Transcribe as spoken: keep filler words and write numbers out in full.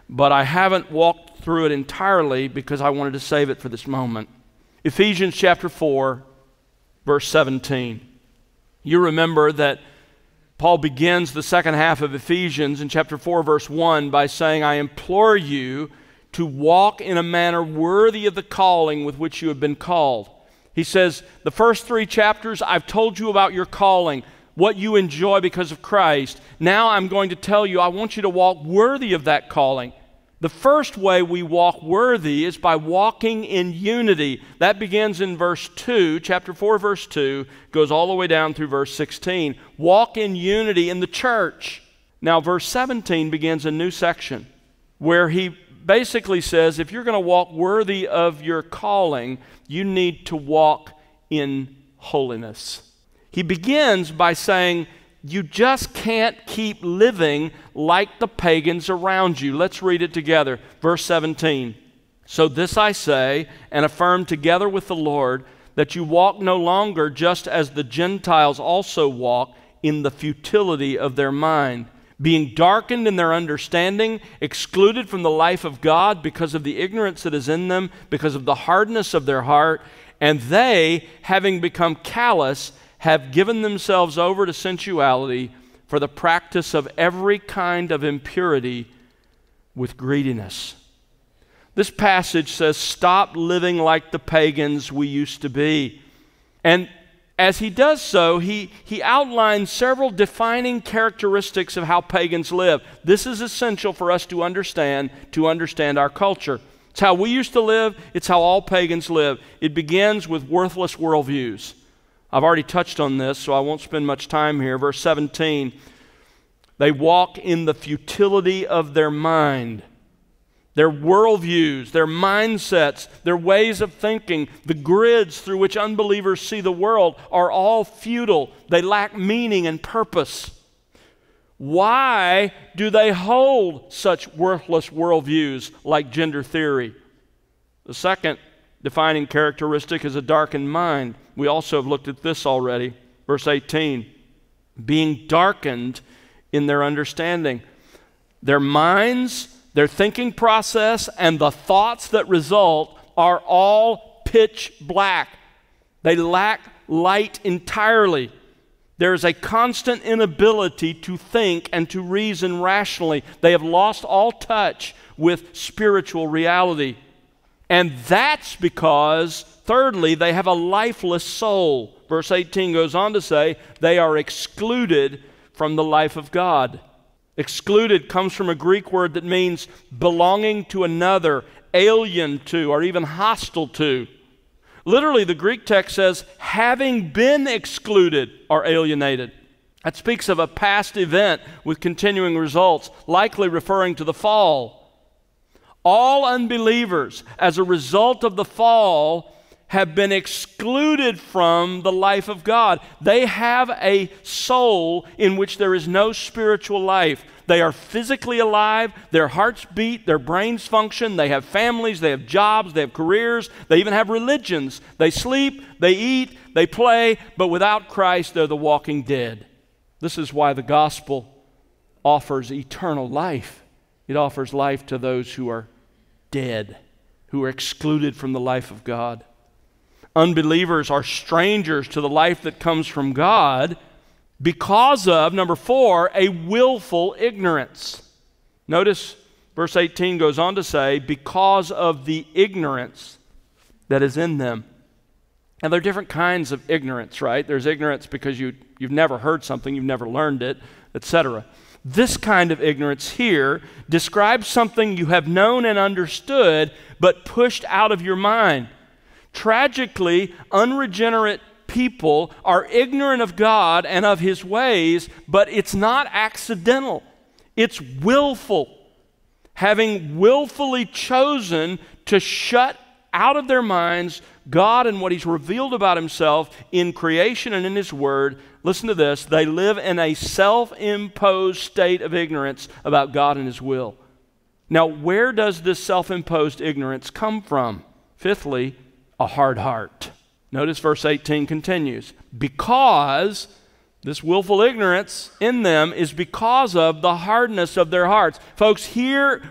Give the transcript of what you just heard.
but I haven't walked through it entirely because I wanted to save it for this moment. Ephesians chapter four, verse seventeen. You remember that Paul begins the second half of Ephesians in chapter four, verse one by saying, I implore you to walk in a manner worthy of the calling with which you have been called. He says, the first three chapters, I've told you about your calling, what you enjoy because of Christ. Now I'm going to tell you, I want you to walk worthy of that calling. The first way we walk worthy is by walking in unity. That begins in verse two, chapter four, verse two, goes all the way down through verse sixteen. Walk in unity in the church. Now, verse seventeen begins a new section where he basically says, if you're going to walk worthy of your calling, you need to walk in holiness. He begins by saying, you just can't keep living like the pagans around you. Let's read it together. Verse seventeen. So this I say and affirm together with the Lord, that you walk no longer just as the Gentiles also walk in the futility of their mind, being darkened in their understanding, excluded from the life of God because of the ignorance that is in them, because of the hardness of their heart, and they, having become callous, have given themselves over to sensuality for the practice of every kind of impurity with greediness. This passage says, stop living like the pagans we used to be. And as he does so, he, he outlines several defining characteristics of how pagans live. This is essential for us to understand, to understand our culture. It's how we used to live. It's how all pagans live. It begins with worthless worldviews. I've already touched on this, so I won't spend much time here. Verse seventeen, they walk in the futility of their mind. Their worldviews, their mindsets, their ways of thinking, the grids through which unbelievers see the world are all futile. They lack meaning and purpose. Why do they hold such worthless worldviews like gender theory? The second defining characteristic is a darkened mind. We also have looked at this already. Verse eighteen, being darkened in their understanding. Their minds, their thinking process, and the thoughts that result are all pitch black. They lack light entirely. There is a constant inability to think and to reason rationally. They have lost all touch with spiritual reality. And that's because, thirdly, they have a lifeless soul. Verse eighteen goes on to say, they are excluded from the life of God. Excluded comes from a Greek word that means belonging to another, alien to, or even hostile to. Literally, the Greek text says, having been excluded or alienated. That speaks of a past event with continuing results, likely referring to the fall. All unbelievers, as a result of the fall, have been excluded from the life of God. They have a soul in which there is no spiritual life. They are physically alive, their hearts beat, their brains function, they have families, they have jobs, they have careers, they even have religions. They sleep, they eat, they play, but without Christ, they're the walking dead. This is why the gospel offers eternal life. It offers life to those who are dead, who are excluded from the life of God. Unbelievers are strangers to the life that comes from God because of, number four, a willful ignorance. Notice verse eighteen goes on to say, because of the ignorance that is in them. And there are different kinds of ignorance, right? There's ignorance because you, you've never heard something, you've never learned it, et cetera. This kind of ignorance here describes something you have known and understood, but pushed out of your mind. Tragically, unregenerate people are ignorant of God and of His ways, but it's not accidental. It's willful. Having willfully chosen to shut out of their minds God and what He's revealed about Himself in creation and in His Word, listen to this, they live in a self-imposed state of ignorance about God and His will. Now, where does this self-imposed ignorance come from? Fifthly, a hard heart. Notice verse eighteen continues. Because this willful ignorance in them is because of the hardness of their hearts. Folks, here